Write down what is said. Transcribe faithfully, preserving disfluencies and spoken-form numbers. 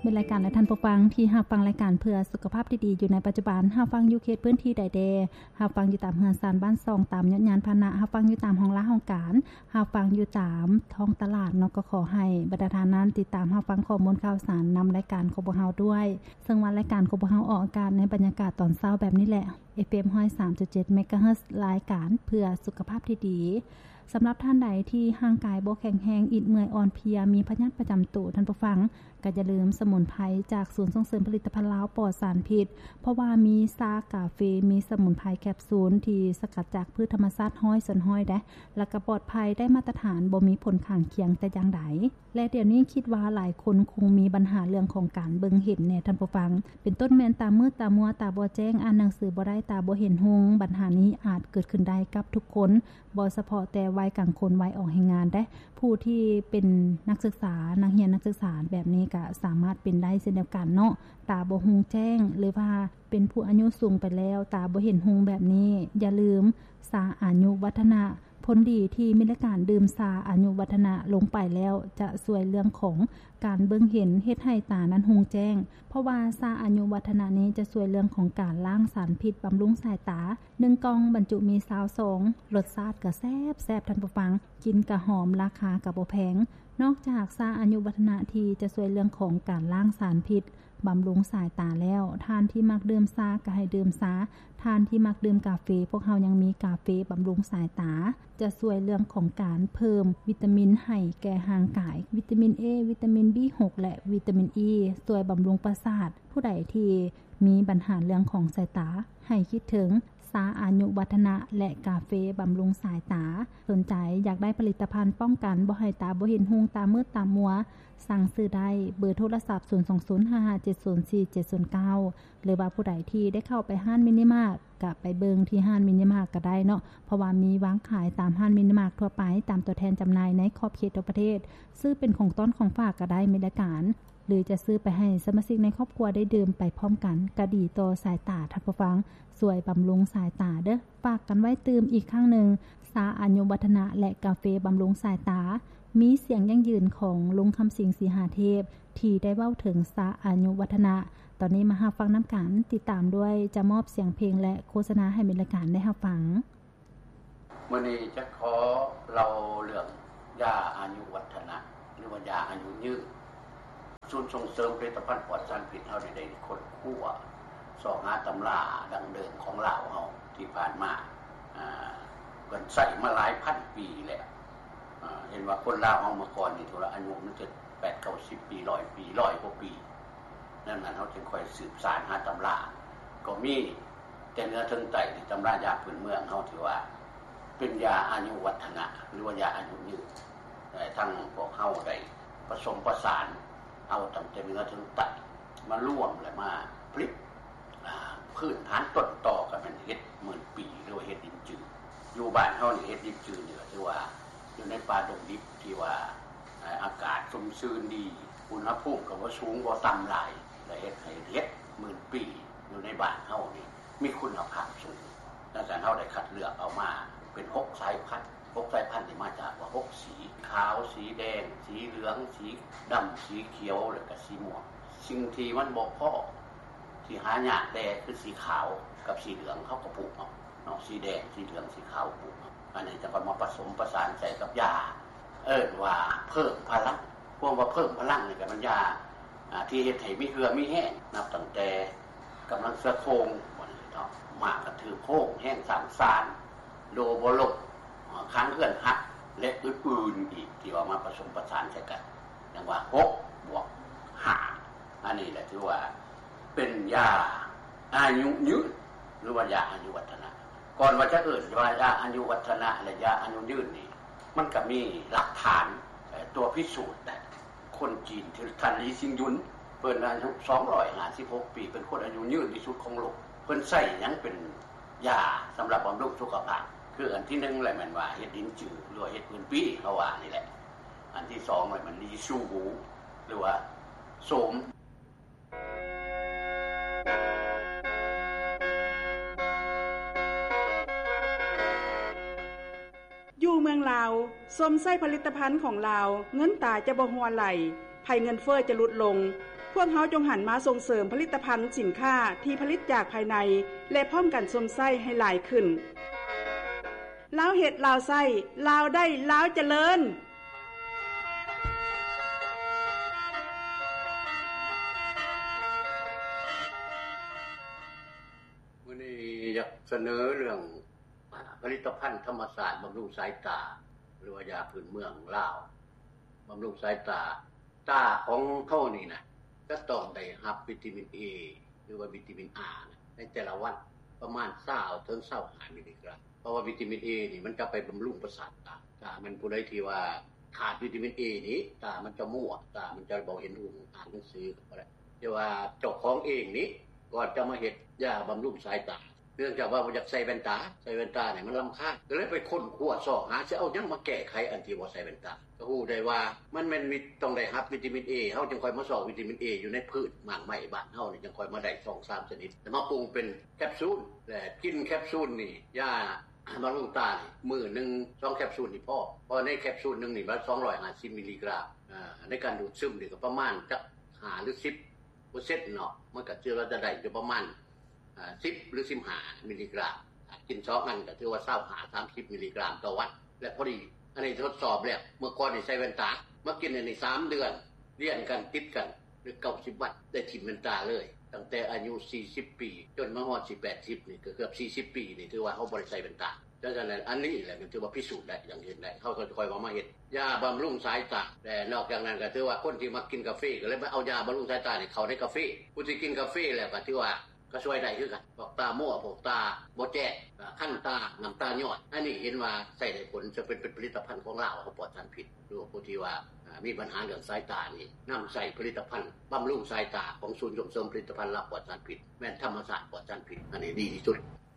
มีรายการและท่านผู้ฟังที่รับฟังรายการเพื่อสุขภาพที่ดีอยู่ในปัจจุบันรับฟังอยู่เขตพื้นที่ใดแดรับฟังอยู่ตามเฮือนซานบ้านซองตามยอดยานพาหนะรับฟังอยู่ตามห้องละห้องการรับฟังอยู่ตามท้องตลาดเนาะก็ขอให้บรรดาท่านนั้นติดตามรับฟังข้อมูลข่าวสารนำรายการของพวกเฮาด้วยซึ่งวันรายการของพวกเฮาออกอากาศในบรรยากาศตอนเช้าแบบนี้แหละ เอฟ เอ็ม หนึ่งร้อยสามจุดเจ็ด เมกะเฮิรตซ์ รายการเพื่อสุขภาพที่ดีสำหรับท่านใดที่ร่างกายบ่แข็งแรงอิดเมื่อยอ่อนเพลียมีพยาธิประจำตัวท่านผู้ฟังก็อย่าลืมสมุนไพรจากศูนย์ส่งเสริมผลิตภัณฑ์ลาวปลอดสารพิษเพราะว่ามีซากาเฟมีสมุนไพรแคปซูลที่สกัดจากพืชธรรมชาติห้อยส่วนห้อยได้และก็ปลอดภัยได้มาตรฐานบ่มีผลข้างเคียงแต่อย่างใดและเดี๋ยวนี้คิดว่าหลายคนคงมีปัญหาเรื่องของการเบิ่งเห็นแน่ท่านผู้ฟังเป็นต้นแม่นตามืดตามัวตาบ่แจ้งอ่านหนังสือบ่ได้ตาบ่เห็นหงปัญหานี้อาจเกิดขึ้นได้กับทุกคนบ่เฉพาะแต่วัยกลางคนวัยออกแรงงานได้ผู้ที่เป็นนักศึกษานักเรียนนักศึกษาแบบนี้ก็สามารถเป็นได้เช่นเดียวกันเนาะตาบ่ฮู้แจ้งหรือว่าเป็นผู้อายุสูงไปแล้วตาบ่เห็นหงแบบนี้อย่าลืมสาอายุวัฒนะผลดีที่มีการดื่มสาอายุวัฒนะลงไปแล้วจะช่วยเรื่องของการเบิ่งเห็นเฮ็ดให้ตานั้นฮู้แจ้งเพราะว่าสาอายุวัฒนะนี้จะช่วยเรื่องของการล้างสารพิษบำรุงสายตาหนึ่งกล่องบรรจุมียี่สิบสองรสชาติก็แซ่บแซ่บท่านผู้ฟังกินก็หอมราคาก็บ่แพงนอกจากสาอายุวัฒนะที่จะช่วยเรื่องของการล้างสารพิษบำรุงสายตาแล้วทานที่มักดื่มซาก็ให้ดื่มซาทานที่มักดื่มกาแฟพวกเฮายังมีกาแฟบำรุงสายตาจะช่วยเรื่องของการเพิ่มวิตามินให้แก่ร่างกายวิตามิน A วิตามิน บี หก และวิตามิน E ช่วยบำรุงประสาทผู้ใดที่มีปัญหาเรื่องของสายตาให้คิดถึงสาอายุวัฒนะและกาเฟบำรุงสายตาสนใจอยากได้ผลิตภัณฑ์ป้องกันบ่ให้ตาบ่เห็นหงตามืดตามัวสั่งซื้อได้เบอร์โทรศัพท์ศูนย์ สอง ศูนย์ ห้า ห้า เจ็ด ศูนย์ สี่ เจ็ด ศูนย์ เก้าหรือว่าผู้ใดที่ได้เข้าไปห้างมินิมาร์ทก็ไปเบิงที่ห้างมินิมาร์ทก็ได้เนาะเพราะว่ามีวางขายตามห้างมินิมาร์ททั่วไปตามตัวแทนจำหน่ายในขอบเขตทั่วประเทศซื้อเป็นของต้นของฝากก็ได้มีรายการหรือจะซื้อไปให้สมาชิกในครอบครัวได้ดื่มไปพร้อมกันก็ดีต่อสายตาท่านผู้ฟังสวยบำรุงสายตาเด้อฝากกันไว้ตื่มอีกครั้งหนึ่งสาอายุวัฒนะและกาแฟบำรุงสายตามีเสียงยั่งยืนของลุงคำสิงสีหาเทพที่ได้เว้าถึงสาอายุวัฒนะตอนนี้มารับฟังน้ำกันติดตามด้วยจะมอบเสียงเพลงและโฆษณาให้มีรายการได้รับฟังมื้อนี้จะขอเราเรื่องยาอายุวัฒนะหรือว่ายาอายุยืนศูนย์ส่งเสริมผลิตภัณฑ์ปลอดสารพิษเฮาได้คนคั่วสอหาตำราดังเดิมของลาวเฮาที่ผ่านมาอ่าเพิ่นใช้มาหลายพันปีแล้วอ่าเห็นว่าคนลาวเฮาเมื่อก่อนนี่ตัวละอายุมันจะแปด เก้าสิบปีหนึ่งร้อยปีหนึ่งร้อยกว่าปีนั่นน่ะเฮาจึงค่อยสืบสานหาตำราก็มีแต่เนื้อถึงไตที่ตำรายาพื้นเมืองเฮาที่ว่าเป็นยาอายุวัฒนะหรือว่ายาอายุยืนแต่ทั้งพวกเฮาได้ผสมผสานเอาตั้งแต่เนื้อถึงไตมาร่วมและมาผลิตพื้นฐานต้นต่อกันเป็นเฮ็ดหมื่นปีหรือว่าเฮ็ดดินจืดอยู่บ้านเฮานี่เฮ็ดดินจืดนี่ก็ถือว่าอยู่ในป่าดงดิบที่ว่าอากาศชุ่มชื้นดีอุณหภูมิก็บ่สูงบ่ต่ำหลายและเฮ็ดให้เฮ็ดหมื่นปีอยู่ในบ้านเฮานี่มีคุณภาพสูงดังนั้นเฮาได้คัดเลือกเอามาเป็นหกสายพันธุ์หกสายพันธุ์ที่มาจากว่าหกสีขาวสีแดงสีเหลืองสีดำสีเขียวแล้วก็สีม่วงสิ่งที่มันบ่พอที่หายากแต่คือสีขาวกับสีเหลืองเขาก็ปลูกเอาเนาะสีแดงสีเหลืองสีขาวปลูกเอาอันนี้จะมาผสมประสานใส่กับยาเอิ้นว่าเพิ่มพลังพวกว่าเพิ่มพลังนี่ก็มันยาอ่าที่เฮ็ดให้มีเหือมีแห้งนับตั้งแต่กำลังเสือโครงบ่นี่เนาะมากก็ถือโค้งแห้งสามสารโลบ่ลบค้างเคลื่อนหักและอื่นๆอีกที่ว่ามาผสมประสานใส่กันอย่างว่าหกบวกห้าอันนี้แหละที่ว่าเป็นยาอายุยืนหรือว่ายาอายุวัฒนะก่อนว่าจะเอิ้นว่ายาอายุวัฒนะและยาอายุยืนนี่มันก็มีหลักฐานตัวพิสูจน์ได้คนจีนที่ท่านลีซิงยุนเพิ่นอายุสองร้อยห้าสิบหกปีเป็นคนอายุยืนที่สุดของโลกเพิ่นใช้หยังเป็นยาสำหรับบำรุงสุขภาพคืออันที่หนึ่งแหละมันว่าเฮ็ดดินจืดหรือว่าเฮ็ดพื้นปีเขาว่านี่แหละอันที่สองเลยมันลีชูหูหรือว่าโสมอยู่เมืองลาวสมใส่ผลิตภัณฑ์ของลาวเงินตาจะบ่ฮัวไหลภัยเงินเฟ้อจะลดลงพวกเฮาจงหันมาส่งเสริมผลิตภัณฑ์สินค้าที่ผลิตจากภายในและพร้อมกันสมไส้ให้หลายขึ้นลาวเฮ็ดลาวไส้ลาวได้ลาวเจริญมื้อนี้อยากเสนอเรื่องผลิตภัณฑ์ธรรมศาสตร์บำรุงสายตาหรือว่ายาพื้นเมืองลาวบำรุงสายตาตาของเฮานี่นะก็ต้องได้รับวิตามิน A หรือว่าวิตามิน R ในแต่ละวันประมาณยี่สิบถึงยี่สิบห้ามิลลิกรัมเพราะว่าวิตามิน A นี่มันจะไปบำรุงประสาทตาตามันผู้ใดที่ว่าขาดวิตามิน A นี้ตามันจะมั่วตามันจะบ่เห็นรูปอ่านหนังสือก็บ่ได้แต่ว่าเจ้าของเองนี่ก่อนจะมาเฮ็ดยาบำรุงสายตาเนื่องจากว่าบ่อยากใส่แว่นตาใส่แว่นตาเนี่ยมันรำคาญก็เลยไปค้นคว้าซอกหาสิเอาหยังมาแก้ไขอันที่บ่ใส่แว่นตาก็ฮู้ได้ว่ามันแม่นมีต้องได้รับวิตามิน A เฮาจึงค่อยมาซอกวิตามิน A อยู่ในพืชหมากไม้บ้านเฮานี่จึงค่อยมาได้ สองสาม ชนิดแล้วมาปรุงเป็นแคปซูลและกินแคปซูลนี่ยาบำรุงตานี่มื้อนึงสองแคปซูลนี่พอเพราะในแคปซูลนึงนี่มันสองร้อยห้าสิบมิลลิกรัมอ่าในการดูดซึมนี่ก็ประมาณจักห้าหรือสิบเปอร์เซ็นต์ เนาะมันก็ถือว่าจะได้อยู่ประมาณอ่าสิบหรือสิบห้ามิลลิกรัมกินสองอันก็ถือว่ายี่สิบห้า สามสิบมิลลิกรัมต่อวันและพอดีอันนี้ทดสอบแล้วเมื่อก่อนนี่ใส่แว่นตามากินในสามเดือนเรียนกันติดกันหรือเก้าสิบวันได้ทิ่มแว่นตาเลยตั้งแต่อายุสี่สิบปีจนมาฮอดสิบแปด สิบนี่ก็เกือบสี่สิบปีนี่ถือว่าเฮาบ่ได้ใส่แว่นตาดังนั้นอันนี้แหละมันถือว่าพิสูจน์ได้อย่างเห็นได้เฮาก็ค่อยว่ามาเฮ็ดยาบำรุงสายตาแต่นอกจากนั้นก็ถือว่าคนที่มากินกาแฟก็เลยมาเอายาบำรุงสายตานี่เข้าในกาแฟผู้ที่กินกาแฟแล้วก็ถือว่าก็ช่วยได้คือกันพวกตามั่วพวกตาบ่แจ้งคั่นตาน้ำตาย้อนอันนี้เห็นว่าใช้ได้ผลจะเป็นเป็นผลิตภัณฑ์ของลาวเขาปลอดสารพิษหรือผู้ที่ว่ามีปัญหาเรื่องสายตานี่นำใส่ผลิตภัณฑ์บำรุงสายตาของศูนย์ส่งเสริมผลิตภัณฑ์ลาวปลอดสารพิษแม่นธรรมศาสตร์ปลอดสารพิษอันนี้ดีที่สุด